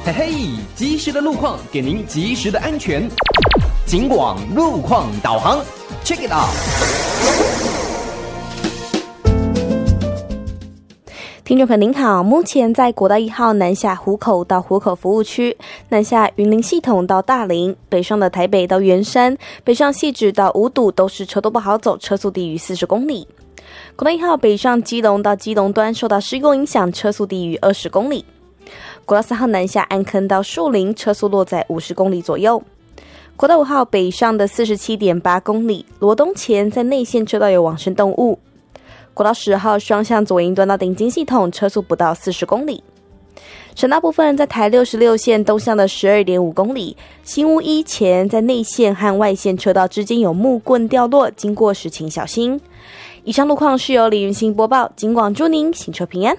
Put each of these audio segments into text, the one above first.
嘿嘿，及时的路况给您及时的安全。警广路况导航 ，Check it out。 听众朋友您好，目前在国道1号南下湖口到湖口服务区，南下云林系统到大林，北上的台北到圆山，北上汐止到五堵都是车多不好走，车速低于40公里。国道1号北上基隆到基隆端受到施工影响，车速低于20公里。国道3号南下安坑到树林，车速落在50公里左右。国道5号北上的 47.8 公里，罗东前在内线车道有往生动物。国道10号双向左营端到顶金系统，车速不到40公里。省道部分在台66线东向的 12.5 公里，新屋一前在内线和外线车道之间有木棍掉落，经过时请小心。以上路况是由李云欣播报，警广祝您行车平安。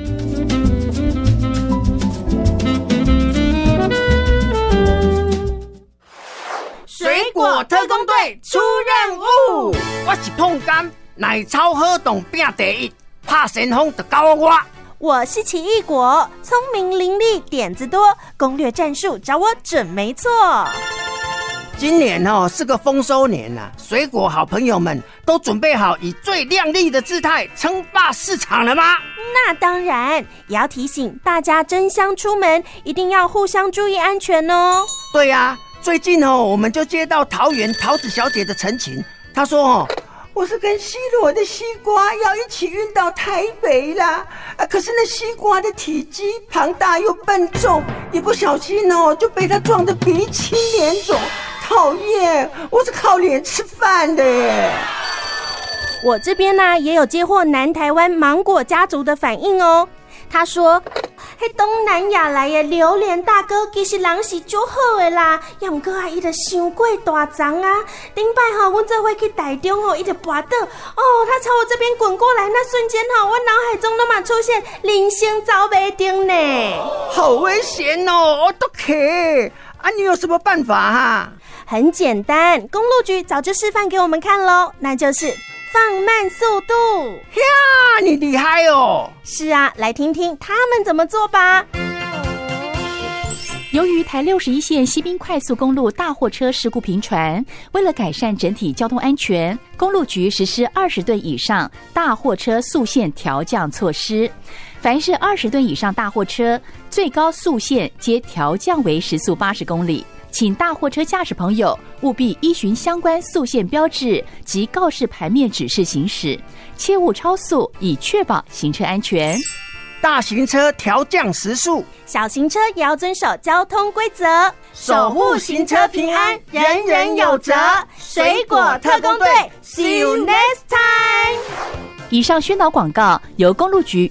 水果特工队出任务，我是碰柑，奶超好动拼第一，拍旋风就交我。 我是奇异果，聪明伶俐，点子多，攻略战术找我准没错。 今年是个丰收年啊，水果好朋友们都准备好以最亮丽的姿态称霸市场了吗？ 那当然，也要提醒大家争相出门，一定要互相注意安全哦。 对啊，最近我们就接到桃园桃子小姐的陈情，她说我是跟西螺的西瓜要一起运到台北啦，可是那西瓜的体积庞大又笨重，一不小心就被它撞得鼻青脸肿，讨厌！我是靠脸吃饭的耶。 我这边呢也有接获南台湾芒果家族的反应哦，他说东南亚来的榴莲大哥其实人是很好的啦，也不过他伤过大张啊。顶摆我做伙去台中他就滑倒，他朝我这边滚过来，那瞬间我脑海中都嘛出现人生走不定呢。 好危险我都可啊！你有什么办法啊？ 很简单，公路局早就示范给我们看咯，那就是放慢速度。 呀，你厉害哦！ 是啊，来听听他们怎么做吧。 由于台61线西滨快速公路大货车事故频传，为了改善整体交通安全，公路局实施20吨以上大货车速限调降措施。凡是20吨以上大货车，最高速限皆调降为时速80公里。请大货车驾驶朋友务必依循相关速限标志及告示牌面指示行驶，切勿超速，以确保行车安全。 大型车调降时速， 小型车也要遵守交通规则， 守护行车平安，人人有责。水果特工队 ，See you next time。 以上宣导广告由公路局